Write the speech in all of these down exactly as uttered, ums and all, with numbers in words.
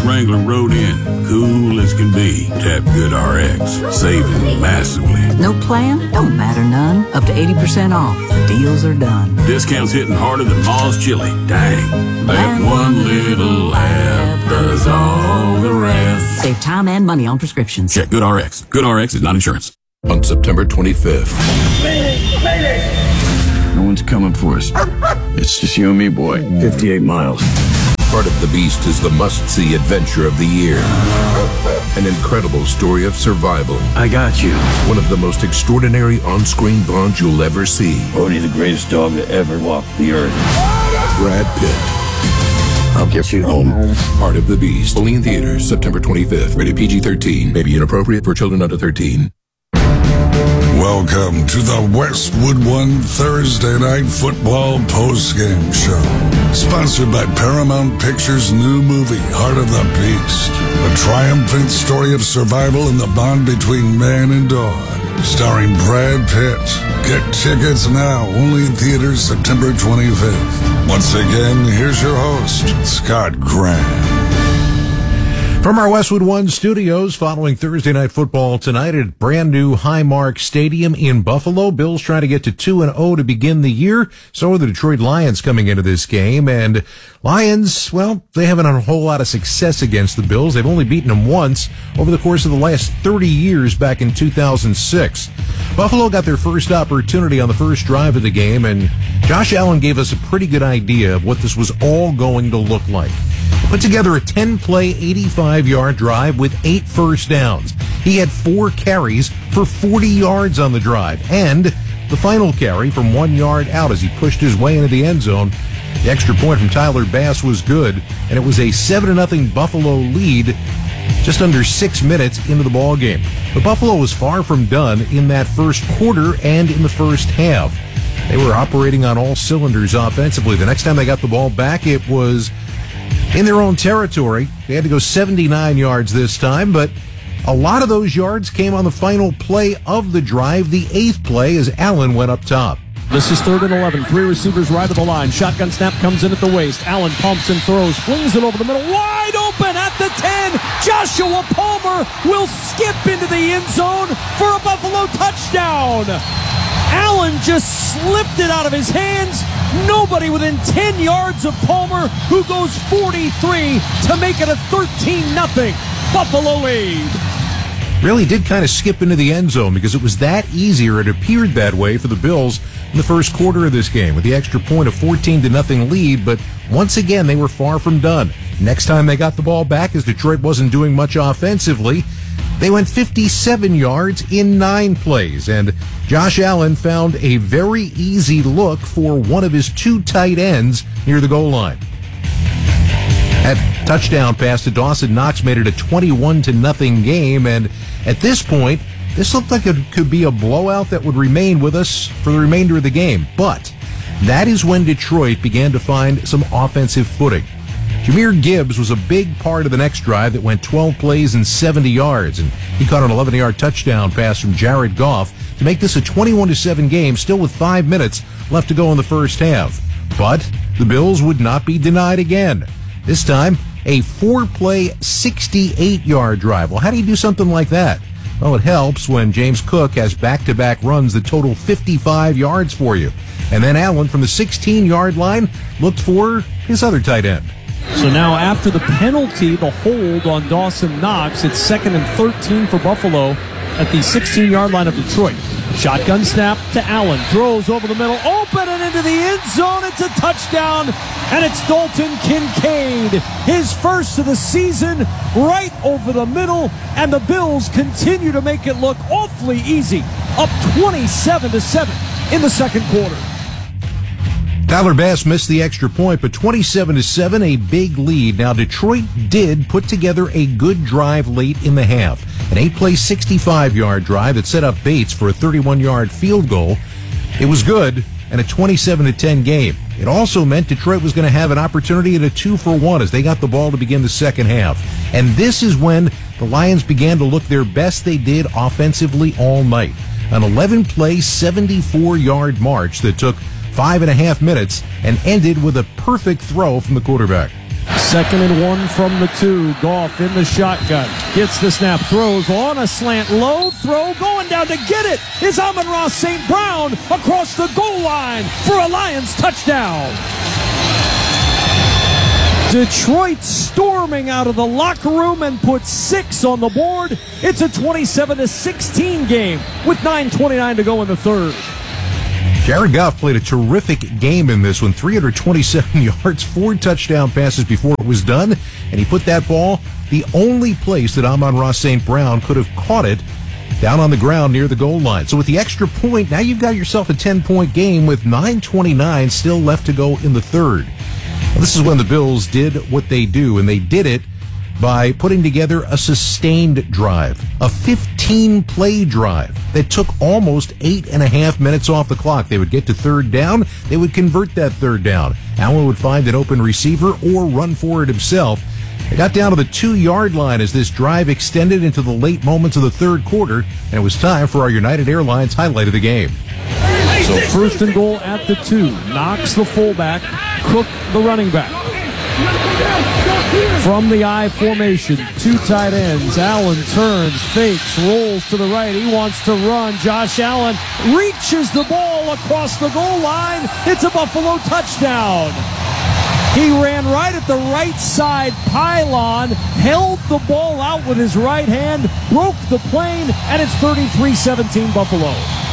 Wrangler rode in, cool as can be. Tap GoodRx, saving massively. No plan? Don't matter none. Up to eighty percent off. Deals are done. Discounts hitting harder than Ma's chili. Dang. That one little app does all the rest. Save time and money on prescriptions. Check GoodRx. GoodRx is not insurance. On September twenty-fifth. Mayday! Mayday! No one's coming for us. It's just you and me, boy. fifty-eight miles. Part of the Beast is the must-see adventure of the year. An incredible story of survival. I got you. One of the most extraordinary on-screen bonds you'll ever see. Bodhi, the greatest dog to ever walk the earth. Brad Pitt. I'll get you home. Part of the Beast. Only in theaters September twenty-fifth. Rated P G thirteen. May be inappropriate for children under thirteen. Welcome to the Westwood One Thursday Night Football Postgame Show. Sponsored by Paramount Pictures' new movie, Heart of the Beast. A triumphant story of survival and the bond between man and dog. Starring Brad Pitt. Get tickets now, only in theaters September twenty-fifth. Once again, here's your host, Scott Graham. From our Westwood One studios, following Thursday Night Football tonight at brand new Highmark Stadium in Buffalo. Bills trying to get to two and oh to begin the year. So are the Detroit Lions coming into this game. And Lions, well, they haven't had a whole lot of success against the Bills. They've only beaten them once over the course of the last thirty years back in two thousand six. Buffalo got their first opportunity on the first drive of the game, and Josh Allen gave us a pretty good idea of what this was all going to look like. Put together a ten-play, eighty-five-yard drive with eight first downs. He had four carries for forty yards on the drive, and the final carry from one yard out as he pushed his way into the end zone. The extra point from Tyler Bass was good, and it was a seven to nothing Buffalo lead just under six minutes into the ball game. But Buffalo was far from done in that first quarter and in the first half. They were operating on all cylinders offensively. The next time they got the ball back, it was in their own territory. They had to go seventy-nine yards this time, but a lot of those yards came on the final play of the drive, the eighth play, as Allen went up top. This is third and eleven. Three receivers right of the line. Shotgun snap comes in at the waist. Allen pumps and throws. Flings it over the middle. Wide open at the ten. Joshua Palmer will skip into the end zone for a Buffalo touchdown. Allen just slipped it out of his hands. Nobody within ten yards of Palmer, who goes forty-three to make it a thirteen nothing Buffalo lead. Really did kind of skip into the end zone because it was that easy, or it appeared that way for the Bills in the first quarter of this game with the extra point of fourteen to nothing lead. But once again, they were far from done. Next time they got the ball back, as Detroit wasn't doing much offensively, they went fifty-seven yards in nine plays, and Josh Allen found a very easy look for one of his two tight ends near the goal line. That touchdown pass to Dawson Knox made it a twenty-one to nothing game, and at this point, this looked like it could be a blowout that would remain with us for the remainder of the game. But that is when Detroit began to find some offensive footing. Jahmyr Gibbs was a big part of the next drive that went twelve plays and seventy yards, and he caught an eleven-yard touchdown pass from Jared Goff to make this a twenty-one to seven game, still with five minutes left to go in the first half. But the Bills would not be denied again. This time, a four-play, sixty-eight-yard drive. Well, how do you do something like that? Well, it helps when James Cook has back-to-back runs that total fifty-five yards for you. And then Allen from the sixteen-yard line looked for his other tight end. So now after the penalty, the hold on Dawson Knox, it's second and thirteen for Buffalo at the sixteen-yard line of Detroit. Shotgun snap to Allen. Throws over the middle. Open and into the end zone. It's a touchdown. And it's Dalton Kincaid. His first of the season right over the middle. And the Bills continue to make it look awfully easy. Up twenty-seven to seven in the second quarter. Tyler Bass missed the extra point, but twenty-seven to seven, a big lead. Now, Detroit did put together a good drive late in the half. An eight-play, sixty-five-yard drive that set up Bates for a thirty-one-yard field goal. It was good, and a twenty-seven to ten game. It also meant Detroit was going to have an opportunity at a two for one as they got the ball to begin the second half. And this is when the Lions began to look their best they did offensively all night. An eleven-play, seventy-four-yard march that took five and a half minutes and ended with a perfect throw from the quarterback. Second and one from the two. Goff in the shotgun. Gets the snap. Throws on a slant. Low throw. Going down to get it is Amon-Ra Saint Brown across the goal line for a Lions touchdown. Detroit storming out of the locker room and puts six on the board. It's a twenty-seven to sixteen game with nine twenty-nine to go in the third. Jared Goff played a terrific game in this one. three hundred twenty-seven yards, four touchdown passes before it was done, and he put that ball the only place that Amon-Ra Saint Brown could have caught it, down on the ground near the goal line. So with the extra point, now you've got yourself a ten-point game with nine twenty-nine still left to go in the third. Well, this is when the Bills did what they do, and they did it by putting together a sustained drive, a fifteen-play drive that took almost eight and a half minutes off the clock. They would get to third down. They would convert that third down. Allen would find an open receiver or run for it himself. They got down to the two-yard line as this drive extended into the late moments of the third quarter, and it was time for our United Airlines highlight of the game. So first and goal at the two. Knox the fullback, Cook the running back. From the I formation, two tight ends. Allen turns, fakes, rolls to the right. He wants to run. Josh Allen reaches the ball across the goal line. It's a Buffalo touchdown. He ran right at the right side pylon, held the ball out with his right hand, broke the plane, and it's thirty-three seventeen Buffalo.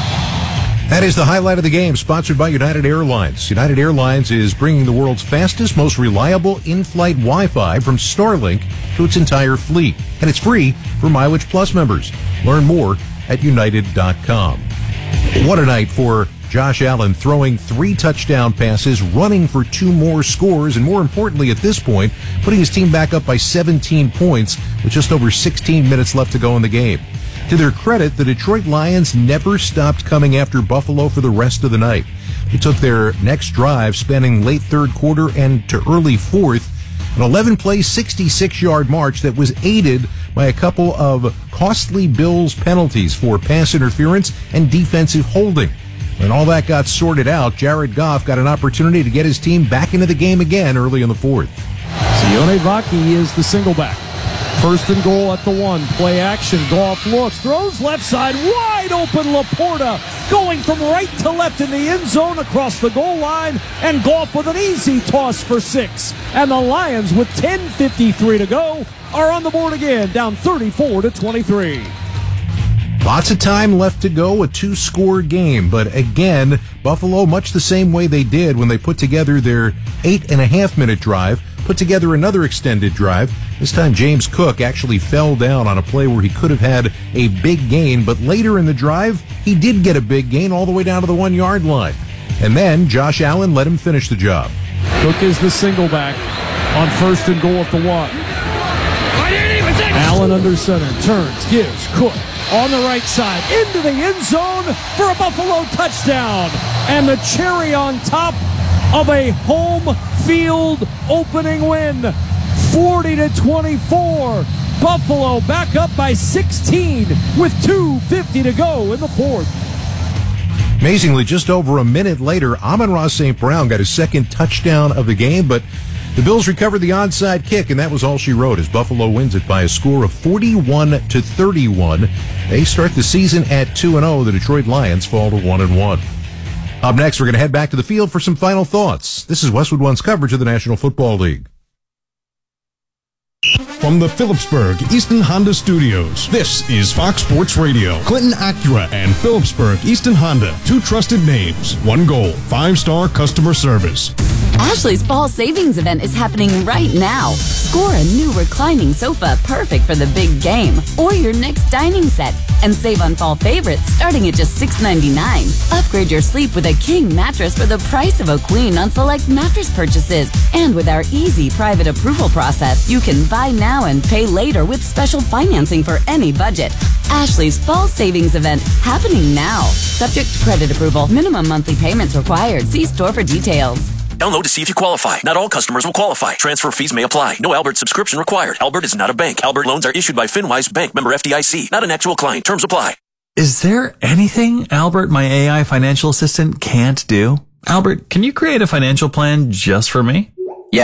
That is the highlight of the game, sponsored by United Airlines. United Airlines is bringing the world's fastest, most reliable in-flight Wi-Fi from Starlink to its entire fleet. And it's free for Mileage Plus members. Learn more at united dot com. What a night for Josh Allen, throwing three touchdown passes, running for two more scores, and more importantly at this point, putting his team back up by seventeen points with just over sixteen minutes left to go in the game. To their credit, the Detroit Lions never stopped coming after Buffalo for the rest of the night. They took their next drive, spanning late third quarter and to early fourth, an eleven-play, sixty-six-yard march that was aided by a couple of costly Bills penalties for pass interference and defensive holding. When all that got sorted out, Jared Goff got an opportunity to get his team back into the game again early in the fourth. Sione Vaki is the single back. First and goal at the one. Play action. Goff looks. Throws left side. Wide open. Laporta going from right to left in the end zone across the goal line. And Goff with an easy toss for six. And the Lions, with ten fifty-three to go, are on the board again, down thirty-four to twenty-three. Lots of time left to go, a two-score game. But again, Buffalo, much the same way they did when they put together their eight-and-a-half-minute drive, put together another extended drive. This time James Cook actually fell down on a play where he could have had a big gain, but later in the drive, he did get a big gain all the way down to the one-yard line. And then Josh Allen let him finish the job. Cook is the single back on first and goal at the one. Allen under center, turns, gives Cook on the right side into the end zone for a Buffalo touchdown. And the cherry on top of a home field opening win, forty to twenty-four. Buffalo back up by sixteen with two fifty to go in the fourth. Amazingly, just over a minute later, Amon-Ra Saint Brown got his second touchdown of the game, but the Bills recovered the onside kick, and that was all she wrote as Buffalo wins it by a score of forty-one to thirty-one. They start the season at two and oh. The Detroit Lions fall to one and one. Up next, we're going to head back to the field for some final thoughts. This is Westwood One's coverage of the National Football League. From the Phillipsburg Easton Honda Studios, this is Fox Sports Radio. Clinton Acura and Phillipsburg Easton Honda, two trusted names, one goal, five-star customer service. Ashley's Fall Savings Event is happening right now. Score a new reclining sofa perfect for the big game or your next dining set and save on fall favorites starting at just six ninety-nine. Upgrade your sleep with a king mattress for the price of a queen on select mattress purchases. And with our easy private approval process, you can buy now and pay later with special financing for any budget. Ashley's Fall Savings Event happening now. Subject to credit approval. Minimum monthly payments required. See store for details. Download to see if you qualify. Not all customers will qualify. Transfer fees may apply. No Albert subscription required. Albert is not a bank. Albert loans are issued by FinWise Bank, member F D I C. Not an actual client. Terms apply. Is there anything Albert, my A I financial assistant, can't do? Albert, can you create a financial plan just for me? Yes.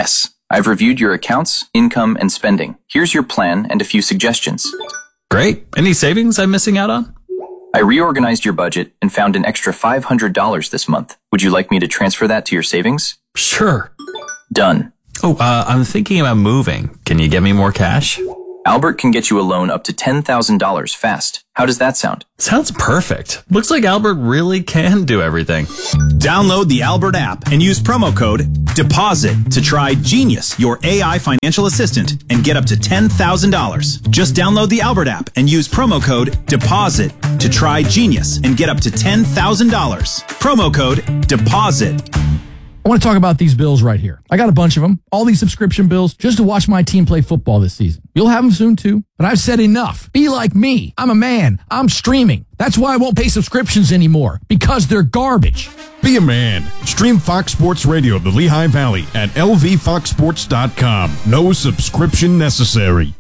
I've reviewed your accounts, income, and spending. Here's your plan and a few suggestions. Great. Any savings I'm missing out on? I reorganized your budget and found an extra five hundred dollars this month. Would you like me to transfer that to your savings? Sure. Done. Oh, uh, I'm thinking about moving. Can you get me more cash? Albert can get you a loan up to ten thousand dollars fast. How does that sound? Sounds perfect. Looks like Albert really can do everything. Download the Albert app and use promo code DEPOSIT to try Genius, your A I financial assistant, and get up to ten thousand dollars. Just download the Albert app and use promo code DEPOSIT to try Genius and get up to ten thousand dollars. Promo code DEPOSIT. I want to talk about these bills right here. I got a bunch of them, all these subscription bills, just to watch my team play football this season. You'll have them soon too, but I've said enough. Be like me. I'm a man. I'm streaming. That's why I won't pay subscriptions anymore, because they're garbage. Be a man. Stream Fox Sports Radio of the Lehigh Valley at L V fox sports dot com. No subscription necessary.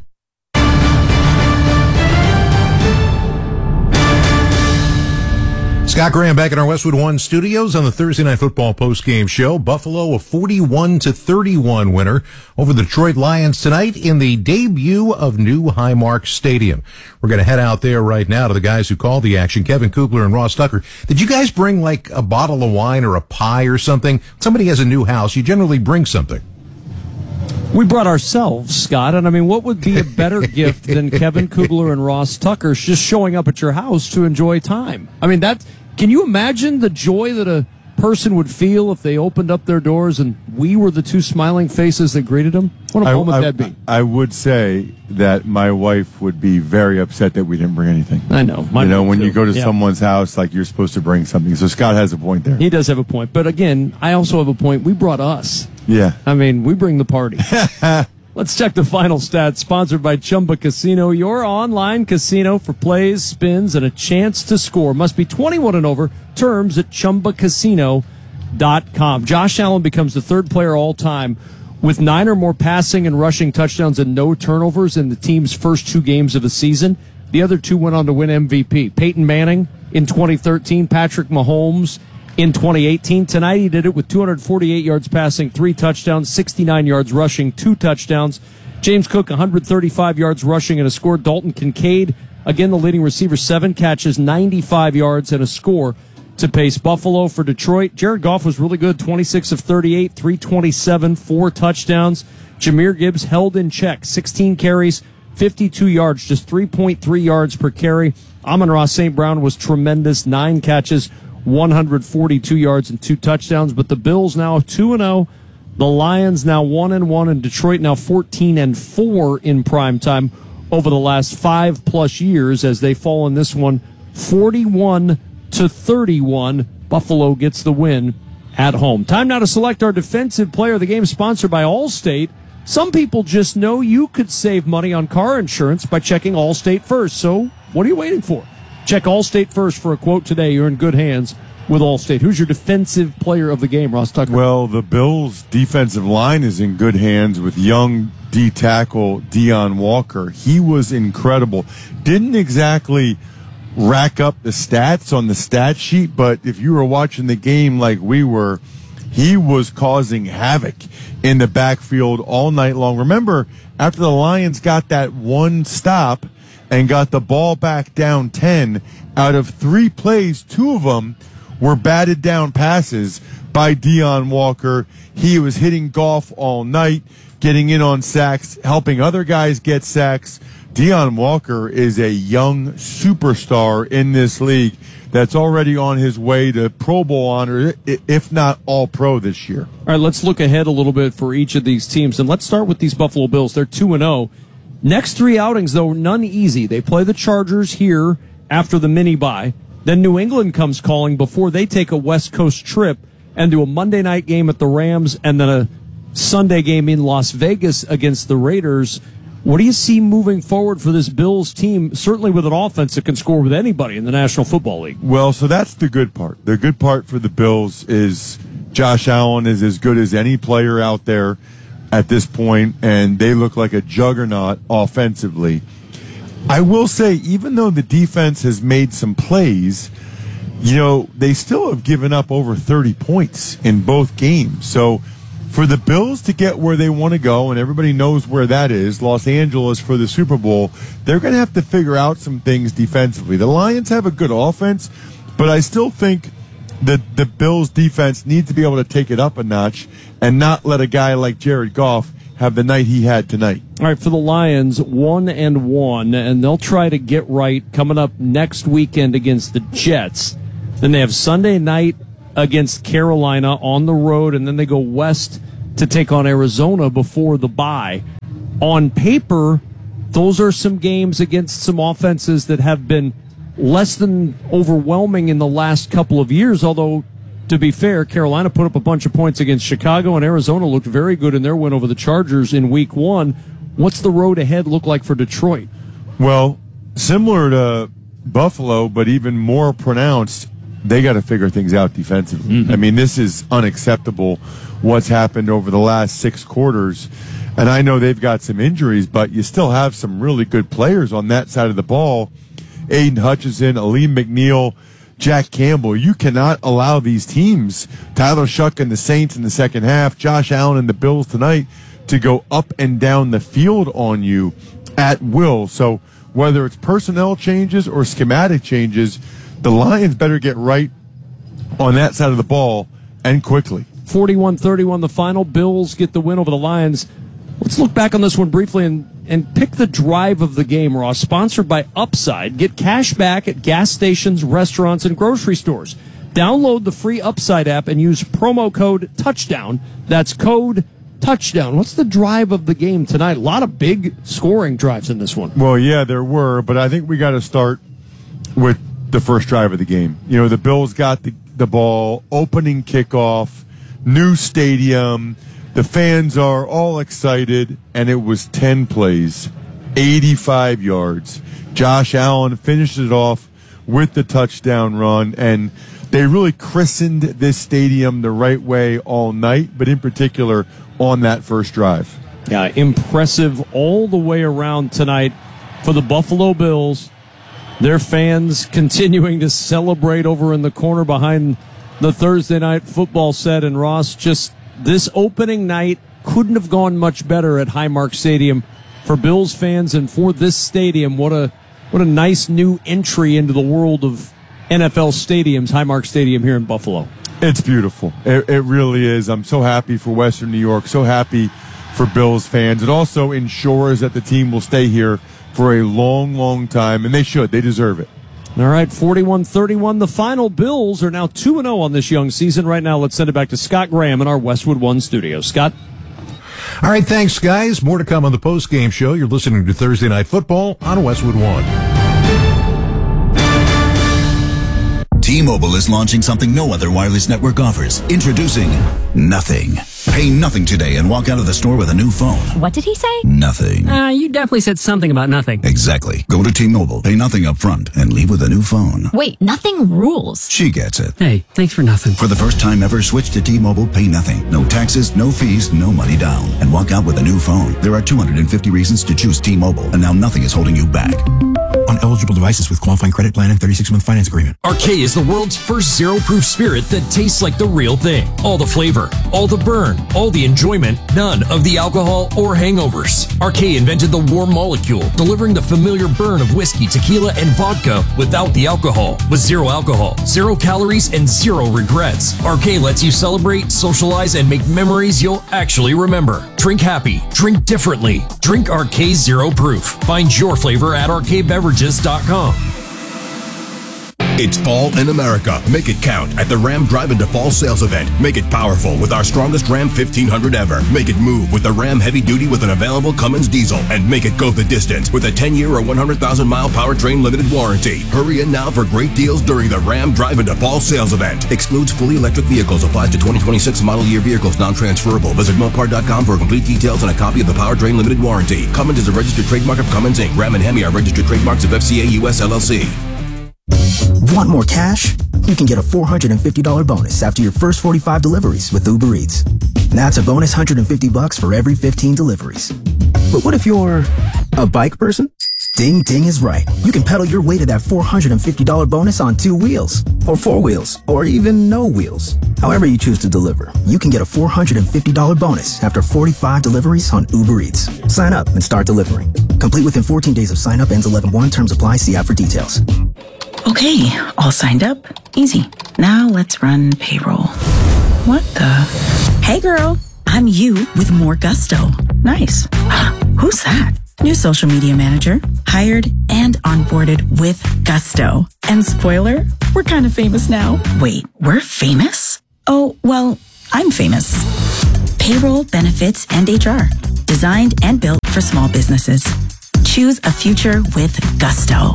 Scott Graham back in our Westwood One studios on the Thursday Night Football postgame show. Buffalo, a forty-one to thirty-one winner over the Detroit Lions tonight in the debut of new Highmark Stadium. We're going to head out there right now to the guys who called the action, Kevin Kugler and Ross Tucker. Did you guys bring like a bottle of wine or a pie or something? Somebody has a new house. You generally bring something. We brought ourselves, Scott, and I mean, what would be a better gift than Kevin Kugler and Ross Tucker just showing up at your house to enjoy time? I mean, that, can you imagine the joy that a person would feel if they opened up their doors and we were the two smiling faces that greeted them? What a I, moment I, that'd be. I would say that my wife would be very upset that we didn't bring anything. I know. You know, when too. you go to yeah. someone's house, like you're supposed to bring something. So Scott has a point there. He does have a point. But again, I also have a point. We brought us. Yeah. I mean, we bring the party. Let's check the final stats, sponsored by Chumba Casino, your online casino for plays, spins, and a chance to score. Must be twenty-one and over. Terms at chumba casino dot com. Josh Allen becomes the third player all time with nine or more passing and rushing touchdowns and no turnovers in the team's first two games of the season. The other two went on to win M V P. Peyton Manning in twenty thirteen, Patrick Mahomes in twenty eighteen. Tonight he did it with two hundred forty-eight yards passing, three touchdowns, sixty-nine yards rushing, two touchdowns. James Cook, one hundred thirty-five yards rushing and a score. Dalton Kincaid, again the leading receiver, seven catches, ninety-five yards and a score to pace Buffalo. For Detroit, Jared Goff was really good, twenty-six of thirty-eight, three twenty-seven, four touchdowns. Jahmyr Gibbs held in check, sixteen carries, fifty-two yards, just three point three yards per carry. Amon-Ra Saint Brown was tremendous, nine catches, one hundred forty-two yards and two touchdowns. But the Bills now two and oh. The Lions now one and one, and Detroit now fourteen and four in primetime over the last five plus years as they fall in this one forty-one to thirty-one. Buffalo gets the win at home. Time now to select our defensive player of the game, sponsored by Allstate. Some people just know you could save money on car insurance by checking Allstate first. So what are you waiting for? Check Allstate first for a quote today. You're in good hands with Allstate. Who's your defensive player of the game, Ross Tucker? Well, the Bills' defensive line is in good hands with young D tackle Deon Walker. He was incredible. Didn't exactly rack up the stats on the stat sheet, but if you were watching the game like we were, he was causing havoc in the backfield all night long. Remember, after the Lions got that one stop and got the ball back down ten, out of three plays, two of them were batted down passes by Deon Walker. He was hitting Goff all night, getting in on sacks, helping other guys get sacks. Deon Walker is a young superstar in this league that's already on his way to Pro Bowl honor, if not All-Pro this year. All right, let's look ahead a little bit for each of these teams, and let's start with these Buffalo Bills. They're two and oh. Next three outings, though, none easy. They play the Chargers here after the mini-bye. Then New England comes calling before they take a West Coast trip and do a Monday night game at the Rams and then a Sunday game in Las Vegas against the Raiders. What do you see moving forward for this Bills team, certainly with an offense that can score with anybody in the National Football League? Well, so that's the good part. The good part for the Bills is Josh Allen is as good as any player out there at this point, and they look like a juggernaut offensively. I will say, even though the defense has made some plays, you know, they still have given up over thirty points in both games. So for the Bills to get where they want to go, and everybody knows where that is, Los Angeles for the Super Bowl, they're going to have to figure out some things defensively. The Lions have a good offense, but I still think that the Bills' defense needs to be able to take it up a notch and not let a guy like Jared Goff have the night he had tonight. All right, for the Lions, one and one, and they'll try to get right coming up next weekend against the Jets. Then they have Sunday night against Carolina on the road, and then they go west to take on Arizona before the bye. On paper, those are some games against some offenses that have been less than overwhelming in the last couple of years, although, to be fair, Carolina put up a bunch of points against Chicago, and Arizona looked very good in their win over the Chargers in week one. What's the road ahead look like for Detroit? Well, similar to Buffalo, but even more pronounced, they got to figure things out defensively. Mm-hmm. I mean, this is unacceptable what's happened over the last six quarters. And I know they've got some injuries, but you still have some really good players on that side of the ball. Aiden Hutchinson, Aleem McNeil, Jack Campbell. You cannot allow these teams, Tyler Shuck and the Saints in the second half, Josh Allen and the Bills tonight, to go up and down the field on you at will. So whether it's personnel changes or schematic changes, the Lions better get right on that side of the ball, and quickly. forty-one thirty-one the final. Bills get the win over the Lions. Let's look back on this one briefly and, and pick the drive of the game, Ross. Sponsored by Upside. Get cash back at gas stations, restaurants, and grocery stores. Download the free Upside app and use promo code TOUCHDOWN. That's code TOUCHDOWN. What's the drive of the game tonight? A lot of big scoring drives in this one. Well, yeah, there were, but I think we got to start with the first drive of the game. You know, the Bills got the, the ball, opening kickoff, new stadium. The fans are all excited, and it was ten plays, eighty-five yards. Josh Allen finished it off with the touchdown run, and they really christened this stadium the right way all night, but in particular on that first drive. Yeah, impressive all the way around tonight for the Buffalo Bills. Their fans continuing to celebrate over in the corner behind the Thursday night football set. And Ross, just this opening night couldn't have gone much better at Highmark Stadium for Bills fans and for this stadium. What a what a nice new entry into the world of N F L stadiums, Highmark Stadium here in Buffalo. It's beautiful. It, it really is. I'm so happy for Western New York, so happy for Bills fans. It also ensures that the team will stay here for a long, long time, and they should. They deserve it. All right, forty-one thirty-one. The final. Bills are now two and oh on this young season. Right now, let's send it back to Scott Graham in our Westwood One studio. Scott? All right, thanks, guys. More to come on the post-game show. You're listening to Thursday Night Football on Westwood One. T-Mobile is launching something no other wireless network offers. Introducing Nothing. Pay nothing today and walk out of the store with a new phone. What did he say? Nothing. Uh, you definitely said something about nothing. Exactly. Go to T-Mobile, pay nothing up front, and leave with a new phone. Wait, nothing rules. She gets it. Hey, thanks for nothing. For the first time ever, switch to T-Mobile, pay nothing. No taxes, no fees, no money down. And walk out with a new phone. There are two hundred fifty reasons to choose T-Mobile, and now nothing is holding you back. On eligible devices with qualifying credit plan and thirty-six month finance agreement. Arcade is the world's first zero-proof spirit that tastes like the real thing. All the flavor, all the burn, all the enjoyment, none of the alcohol or hangovers. Arcade invented the warm molecule, delivering the familiar burn of whiskey, tequila, and vodka without the alcohol. With zero alcohol, zero calories, and zero regrets. Arcade lets you celebrate, socialize, and make memories you'll actually remember. Drink happy. Drink differently. Drink Arcade Zero Proof. Find your flavor at arcade beverages dot com. It's fall in America. Make it count at the Ram Drive Into Fall sales event. Make it powerful with our strongest Ram fifteen hundred ever. Make it move with the Ram Heavy Duty with an available Cummins diesel. And make it go the distance with a ten year or one hundred thousand mile powertrain limited warranty. Hurry in now for great deals during the Ram Drive Into Fall sales event. Excludes fully electric vehicles. Applies to twenty twenty-six model year vehicles. Non-transferable. Visit Mopar dot com for complete details and a copy of the powertrain limited warranty. Cummins is a registered trademark of Cummins Incorporated. Ram and Hemi are registered trademarks of F C A U S L L C. Want more cash? You can get a four hundred fifty dollars bonus after your first forty-five deliveries with Uber Eats. That's a bonus one hundred fifty bucks for every fifteen deliveries. But what if you're a bike person? Ding Ding is right. You can pedal your way to that four hundred fifty dollars bonus on two wheels, or four wheels, or even no wheels. However you choose to deliver, you can get a four hundred fifty dollars bonus after forty-five deliveries on Uber Eats. Sign up and start delivering. Complete within fourteen days of sign up. Ends eleven one. Terms apply. See app for details. Okay, all signed up. Easy. Now let's run payroll. What the? Hey girl, I'm you with more gusto. Nice. Who's that? New social media manager, hired and onboarded with gusto. And spoiler, we're kind of famous now. Wait, we're famous? Oh, well, I'm famous. Payroll, benefits, and H R. Designed and built for small businesses. Choose a future with gusto.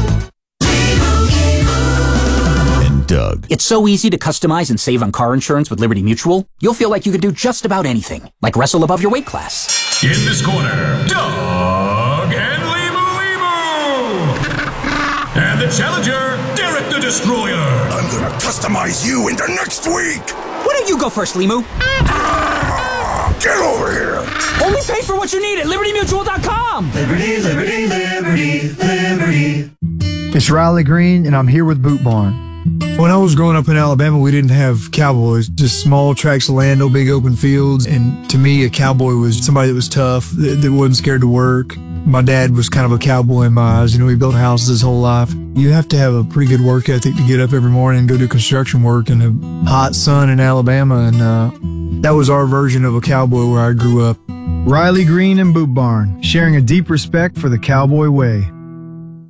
And Doug. It's so easy to customize and save on car insurance with Liberty Mutual. You'll feel like you can do just about anything, like wrestle above your weight class. In this corner, Doug and Limu Limu! And the challenger, Derek the Destroyer! I'm gonna customize you into next week! Why don't you go first, Limu? Ah, get over here! Only pay for what you need at liberty mutual dot com! Liberty, liberty, liberty, liberty. It's Riley Green, and I'm here with Boot Barn. When I was growing up in Alabama, we didn't have cowboys, just small tracts of land, no big open fields. And to me, a cowboy was somebody that was tough, that, that wasn't scared to work. My dad was kind of a cowboy in my eyes. You know, he built houses his whole life. You have to have a pretty good work ethic to get up every morning and go do construction work in the hot sun in Alabama. And uh, that was our version of a cowboy where I grew up. Riley Green and Boot Barn, sharing a deep respect for the cowboy way.